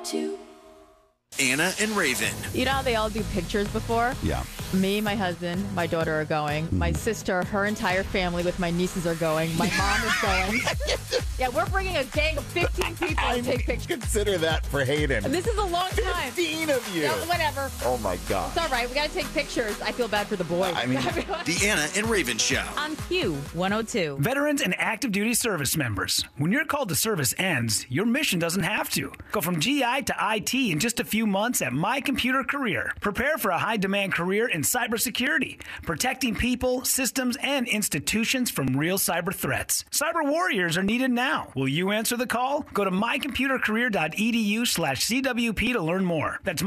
Anna and Raven. You know how they all do pictures before? Yeah. Me, my husband, my daughter are going. My sister, her entire family with my nieces are going. My mom is going. Yeah, we're bringing a gang of 15 people to take pictures. Consider that for Hayden. And this is a long time. 15 of you. Yeah, whatever. Oh, my God. It's all right. We got to take pictures. I feel bad for the boys. I mean, The Anna and Raven Show. On Q102. Veterans and active duty service members. When your call to service ends, your mission doesn't have to. Go from GI to IT in just a few months at My Computer Career. Prepare for a high-demand career in cybersecurity, protecting people, systems, and institutions from real cyber threats. Cyber warriors are needed now. Will you answer the call? Go to mycomputercareer.edu/CWP to learn more. That's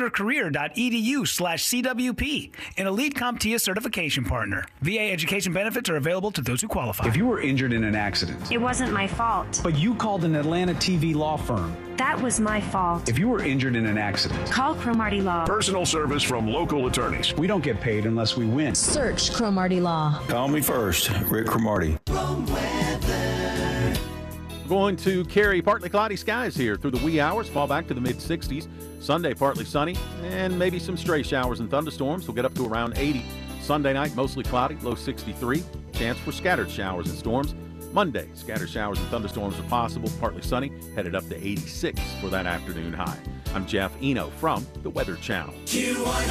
mycomputercareer.edu/CWP, an elite CompTIA certification partner. VA education benefits are available to those who qualify. If you were injured in an accident, It wasn't my fault. but you called an Atlanta TV law firm. That was my fault. If you were injured in an accident, Call Cromartie Law. Personal service from local attorneys. we don't get paid unless we win. Search Cromartie Law. Call me first, Rick Cromartie. Going to carry partly cloudy skies here through the wee hours, fall back to the mid-60s. Sunday, partly sunny, and maybe some stray showers and thunderstorms. We'll get up to around 80. Sunday night, mostly cloudy, low 63. Chance for scattered showers and storms. Monday, scattered showers and thunderstorms are possible, partly sunny, headed up to 86 for that afternoon high. I'm Jeff Eno from the Weather Channel.